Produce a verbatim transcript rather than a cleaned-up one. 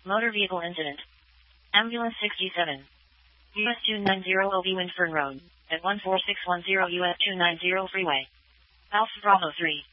Motor vehicle incident. Ambulance sixty-seven. U S two ninety O B Windfern Road, at one four six one zero U S two ninety Freeway. Alpha Bravo three.